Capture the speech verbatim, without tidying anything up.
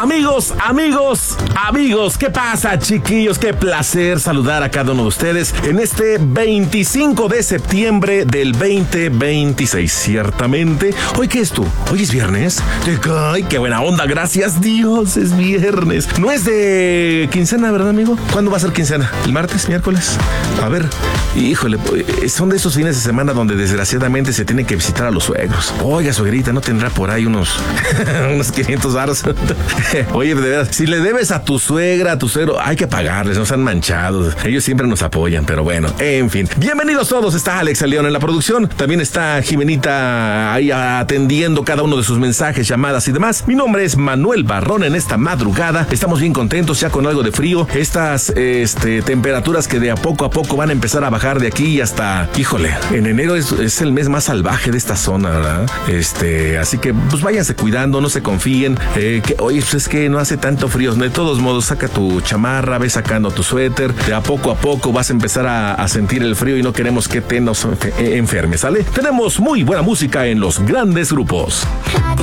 Amigos, amigos, amigos, ¿qué pasa, chiquillos? Qué placer saludar a cada uno de ustedes en este veinticinco de septiembre del veinte veintiséis. Ciertamente, ¿hoy qué es tú? ¿Hoy es viernes? ¡Ay, qué buena onda! Gracias Dios, es viernes. No es de quincena, ¿verdad, amigo? ¿Cuándo va a ser quincena? ¿El martes, miércoles? A ver, híjole, son de esos fines de semana donde desgraciadamente se tienen que visitar a los suegros. Oiga, suegrita, ¿no tendrá por ahí unos, unos quinientos varos? Oye, de verdad, si le debes a tu suegra, a tu suegro, hay que pagarles, no sean manchados. Ellos siempre nos apoyan, pero bueno, en fin. Bienvenidos todos, está Alex León en la producción. También está Jimenita ahí atendiendo cada uno de sus mensajes, llamadas y demás. Mi nombre es Manuel Barrón. En esta madrugada estamos bien contentos, ya con algo de frío. Estas este, temperaturas que de a poco a poco van a empezar a bajar de aquí hasta, híjole, en enero es, es el mes más salvaje de esta zona, ¿verdad? Este, así que pues váyanse cuidando, no se confíen. Eh, que, oye, pues es que no hace tanto frío. De todos modos, saca tu chamarra, ve sacando tu suéter. De a poco a poco vas a empezar a, a sentir el frío y no queremos que te nos enfermes, ¿sale? Tenemos muy buena música en los grandes grupos.